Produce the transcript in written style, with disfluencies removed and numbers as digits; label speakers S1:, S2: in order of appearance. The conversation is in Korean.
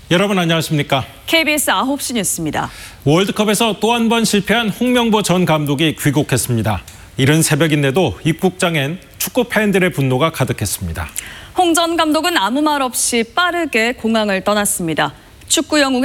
S1: 여러분 안녕하십니까?
S2: KBS 9시 뉴스입니다.
S1: 월드컵에서 또 한 번 실패한 홍명보 전 감독이 귀국했습니다. 이른 새벽인데도 입국장엔 축구 팬들의 분노가 가득했습니다.
S2: 홍 전 감독은 아무 말 없이 빠르게 공항을 떠났습니다. 축구 영웅의